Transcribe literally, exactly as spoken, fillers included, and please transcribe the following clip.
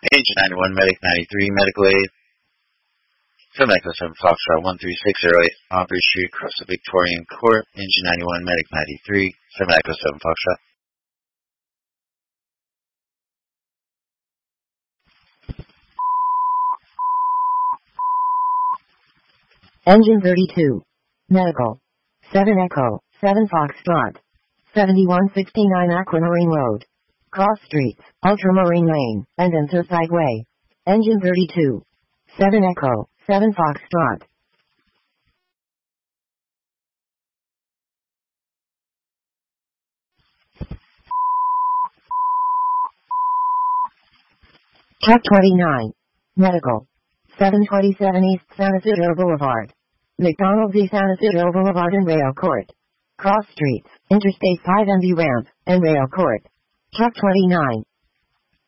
Agent ninety-one, Medic ninety-three, Medical Aid. seven Echo seven Foxtrot one three six zero eight, Aubrey Street, across the Victorian Court. Engine ninety-one, Medic ninety-three, seven Echo seven Foxtrot. Engine thirty-two. Medical. seven Echo, seven Foxtrot. seventy-one sixty-nine Aquamarine Road. Cross Streets, Ultramarine Lane, and Intersite Way. Engine thirty-two. seven Echo, seven Foxtrot. Truck twenty-nine. Medical. seven twenty-seven East San Isidro Boulevard. McDonald's East San Isidro Boulevard and Rail Court. Cross Streets, Interstate five and V Ramp, and Rail Court. Truck twenty-nine.